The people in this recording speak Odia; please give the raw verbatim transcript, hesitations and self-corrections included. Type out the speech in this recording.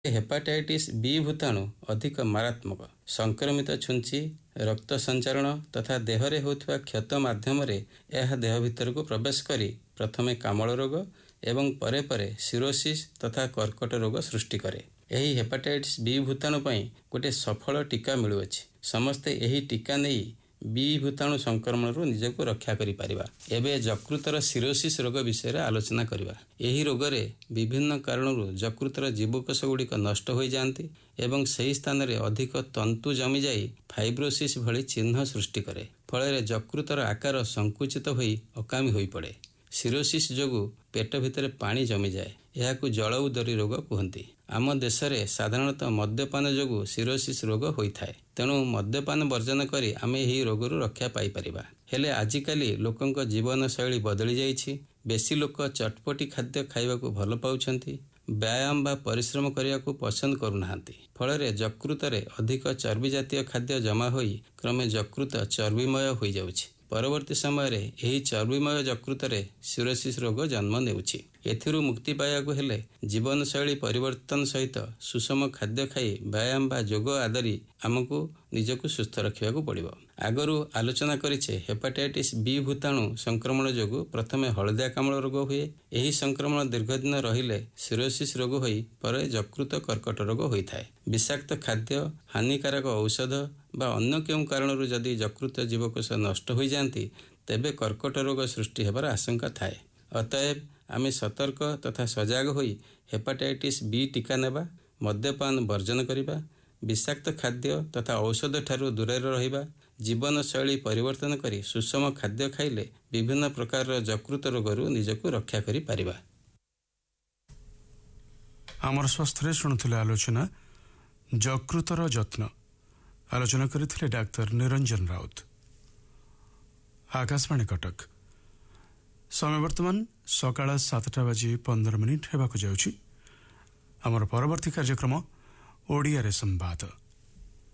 ହେପାଟାଇଟିସ୍ ବି ଭୂତାଣୁ ଅଧିକ ମାରାତ୍ମକ। ସଂକ୍ରମିତ ଛୁଞ୍ଚି ରକ୍ତ ସଞ୍ଚାରଣ ତଥା ଦେହରେ ହେଉଥିବା କ୍ଷତ ମାଧ୍ୟମରେ ଏହା ଦେହ ଭିତରକୁ ପ୍ରବେଶ କରି ପ୍ରଥମେ କାମଳ ରୋଗ ଏବଂ ପରେ ପରେ ସିରୋସିସ୍ ତଥା କର୍କଟ ରୋଗ ସୃଷ୍ଟି କରେ। ଏହି ହେପାଟାଇଟିସ୍ ବି ଭୂତାଣୁ ପାଇଁ ଗୋଟିଏ ସଫଳ ଟୀକା ମିଳୁଅଛି। ସମସ୍ତେ ଏହି ଟୀକା ନେଇ ବି ଭୂତାଣୁ ସଂକ୍ରମଣରୁ ନିଜକୁ ରକ୍ଷା କରିପାରିବା। ଏବେ ଯକୃତର ସିରୋସିସ୍ ରୋଗ ବିଷୟରେ ଆଲୋଚନା କରିବା। ଏହି ରୋଗରେ ବିଭିନ୍ନ କାରଣରୁ ଯକୃତର ଜୀବକୋଷ ଗୁଡ଼ିକ ନଷ୍ଟ ହୋଇଯାଆନ୍ତି ଏବଂ ସେହି ସ୍ଥାନରେ ଅଧିକ ତନ୍ତୁ ଜମିଯାଇ ଫାଇବ୍ରୋସିସ୍ ଭଳି ଚିହ୍ନ ସୃଷ୍ଟି କରେ। ଫଳରେ ଯକୃତର ଆକାର ସଂକୁଚିତ ହୋଇ ଅକାମୀ ହୋଇପଡ଼େ। ସିରୋସିସ୍ ଯୋଗୁଁ ପେଟ ଭିତରେ ପାଣି ଜମିଯାଏ। ଏହାକୁ ଜଳ ଉଦରୀ ରୋଗ କୁହନ୍ତି। ଆମ ଦେଶରେ ସାଧାରଣତଃ ମଦ୍ୟପାନ ଯୋଗୁଁ ସିରୋସିସ୍ ରୋଗ ହୋଇଥାଏ। ତେଣୁ ମଦ୍ୟପାନ ବର୍ଜନ କରି ଆମେ ଏହି ରୋଗରୁ ରକ୍ଷା ପାଇପାରିବା। ହେଲେ ଆଜିକାଲି ଲୋକଙ୍କ ଜୀବନଶୈଳୀ ବଦଳି ଯାଇଛି। ବେଶୀ ଲୋକ ଚଟପଟି ଖାଦ୍ୟ ଖାଇବାକୁ ଭଲ ପାଉଛନ୍ତି। ବ୍ୟାୟାମ ବା ପରିଶ୍ରମ କରିବାକୁ ପସନ୍ଦ କରୁନାହାନ୍ତି। ଫଳରେ ଯକୃତରେ ଅଧିକ ଚର୍ବି ଜାତୀୟ ଖାଦ୍ୟ ଜମା ହୋଇ କ୍ରମେ ଯକୃତ ଚର୍ବିମୟ ହୋଇଯାଉଛି। ପରବର୍ତ୍ତୀ ସମୟରେ ଏହି ଚର୍ବିମୟ ଯକୃତରେ ସିରୋସିସ୍ ରୋଗ ଜନ୍ମ ନେଉଛି। ଏଥିରୁ ମୁକ୍ତି ପାଇବାକୁ ହେଲେ ଜୀବନଶୈଳୀ ପରିବର୍ତ୍ତନ ସହିତ ସୁଷମ ଖାଦ୍ୟ ଖାଇ ବ୍ୟାୟାମ ବା ଯୋଗ ଆଦରି ଆମକୁ ନିଜକୁ ସୁସ୍ଥ ରଖିବାକୁ ପଡ଼ିବ। ଆଗରୁ ଆଲୋଚନା କରିଛେ ହେପାଟାଇଟିସ୍ ବି ଭୂତାଣୁ ସଂକ୍ରମଣ ଯୋଗୁଁ ପ୍ରଥମେ ହଳଦିଆ କାମଳ ରୋଗ ହୁଏ। ଏହି ସଂକ୍ରମଣ ଦୀର୍ଘଦିନ ରହିଲେ ସିରୋସିସ୍ ରୋଗ ହୋଇ ପରେ ଯକୃତ କର୍କଟ ରୋଗ ହୋଇଥାଏ। ବିଷାକ୍ତ ଖାଦ୍ୟ, ହାନିକାରକ ଔଷଧ ବା ଅନ୍ୟ କେଉଁ କାରଣରୁ ଯଦି ଯକୃତ ଜୀବକୋଷ ନଷ୍ଟ ହୋଇଯାଆନ୍ତି ତେବେ କର୍କଟ ରୋଗ ସୃଷ୍ଟି ହେବାର ଆଶଙ୍କା ଥାଏ। ଅତଏବ ଆମେ ସତର୍କ ତଥା ସଜାଗ ହୋଇ ହେପାଟାଇଟିସ୍ ବି ଟୀକା ନେବା, ମଦ୍ୟପାନ ବର୍ଜନ କରିବା, ବିଷାକ୍ତ ଖାଦ୍ୟ ତଥା ଔଷଧ ଠାରୁ ଦୂରରେ ରହିବା, ଜୀବନଶୈଳୀ ପରିବର୍ତ୍ତନ କରି ସୁଷମ ଖାଦ୍ୟ ଖାଇଲେ ବିଭିନ୍ନ ପ୍ରକାରର ଯକୃତ ରୋଗରୁ ନିଜକୁ ରକ୍ଷା କରିପାରିବା। ଆମର ସ୍ୱାସ୍ଥ୍ୟରେ ଶୁଣୁଥିଲେ ଆଲୋଚନା ଯକୃତର ଯତ୍ନ। ଆଲୋଚନା କରିଥିଲେ ଡାକ୍ତର ନିରଞ୍ଜନ ରାଉତ। ଆକାଶବାଣୀ କଟକ। ସମୟ ବର୍ତ୍ତମାନ ସକାଳ ସାତଟା ବାଜି ପନ୍ଦର ମିନିଟ୍ ହେବାକୁ ଯାଉଛି। ଆମର ପରବର୍ତ୍ତୀ କାର୍ଯ୍ୟକ୍ରମ ଓଡ଼ିଆରେ ସମ୍ବାଦ।